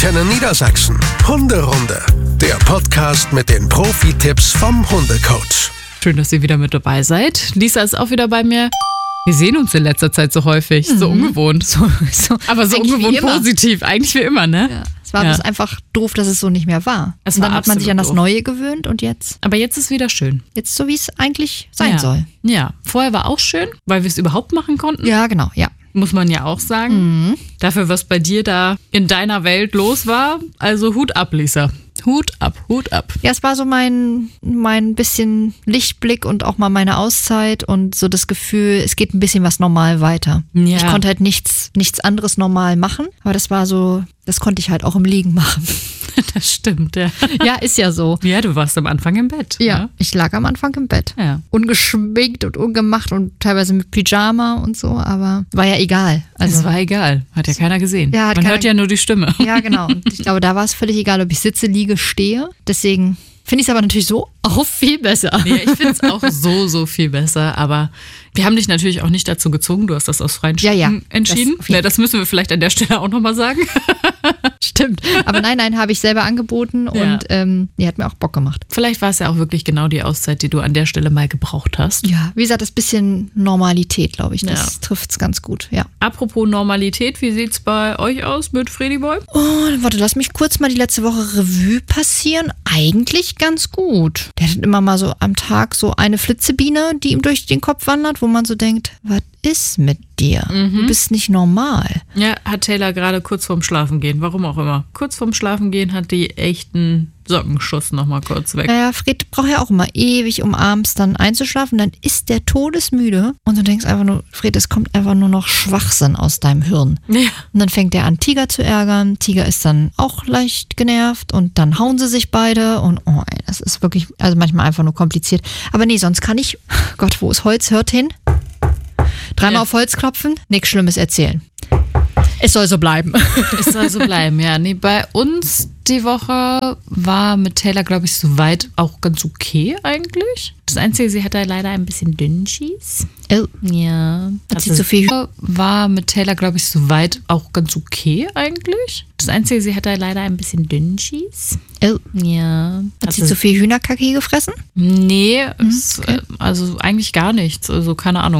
Antenne Niedersachsen. Hunderunde. Der Podcast mit den Profi-Tipps vom Hundecoach. Schön, dass ihr wieder mit dabei seid. Lisa ist auch wieder bei mir. Wir sehen uns in letzter Zeit so häufig, so ungewohnt. Aber so ungewohnt positiv, eigentlich wie immer, ne? Ja. Es war bloß einfach doof, dass es so nicht mehr war. Es und dann war hat man sich an das doof. Neue gewöhnt und jetzt? Aber jetzt ist wieder schön. Jetzt so, wie es eigentlich sein soll. Ja, vorher war auch schön, weil wir es überhaupt machen konnten. Ja, genau, ja. Muss man ja auch sagen. Dafür, was bei dir da in deiner Welt los war. Also Hut ab, Lisa. Hut ab, Hut ab. Ja, es war so mein bisschen Lichtblick und auch mal meine Auszeit und so das Gefühl, es geht ein bisschen was normal weiter. Ja. Ich konnte halt nichts anderes normal machen, aber das war so, das konnte ich halt auch im Liegen machen. Das stimmt, ja. Ja, ist ja so. Ja, du warst am Anfang im Bett. Ja, Ne? ich lag am Anfang im Bett. Ja. Ungschminkt und ungemacht und teilweise mit Pyjama und so, aber war ja egal. Also, es war egal. Hat ja keiner gesehen. Ja, hat man keiner- hört ja nur die Stimme. Ja, genau. Und ich glaube, da war es völlig egal, ob ich sitze, liege, stehe. Deswegen finde ich es aber natürlich so auch viel besser. Ja, ich finde es auch so viel besser, aber wir haben dich natürlich auch nicht dazu gezwungen. Du hast das aus freien Stücken Ja, entschieden. Das müssen wir vielleicht an der Stelle auch nochmal sagen. Stimmt. Aber nein, habe ich selber angeboten und die hat mir auch Bock gemacht. Vielleicht war es ja auch wirklich genau die Auszeit, die du an der Stelle mal gebraucht hast. Ja, wie gesagt, das bisschen Normalität, glaube ich, das trifft es ganz gut, ja. Apropos Normalität, wie sieht's bei euch aus mit Freddy Boy? Oh, warte, lass mich kurz mal die letzte Woche Revue passieren. Eigentlich ganz gut. Der hat immer mal so am Tag so eine Flitzebiene, die ihm durch den Kopf wandert, wo man so denkt, was ist mit dir? Du bist nicht normal. Ja, hat Taylor gerade kurz vorm Schlafengehen, warum auch immer. Kurz vorm Schlafengehen hat die echten Sockenschuss nochmal kurz weg. Naja, Fred braucht ja auch immer ewig, um abends dann einzuschlafen. Dann ist der todesmüde und du denkst einfach nur, Fred, es kommt einfach nur noch Schwachsinn aus deinem Hirn. Ja. Und dann fängt er an, Tiger zu ärgern. Tiger ist dann auch leicht genervt und dann hauen sie sich beide und das ist wirklich, also manchmal einfach nur kompliziert. Aber nee, sonst kann ich, Gott, wo ist Holz? Hört hin. Dreimal auf Holz klopfen, nichts Schlimmes erzählen. Es soll so bleiben. Es soll so bleiben, ja. Nee, bei uns die Woche war mit Taylor, glaube ich, soweit auch ganz okay eigentlich. Das Einzige, sie hatte leider ein bisschen Dünnschiss. Oh. Ja. Hat sie zu viel? War mit Taylor, glaube ich, soweit auch ganz okay eigentlich. Das Einzige, sie hatte leider ein bisschen Dünnschiss. Oh. Ja. Hat sie zu viel Hühnerkacke gefressen? Nee, Okay. also eigentlich gar nichts. Also keine Ahnung.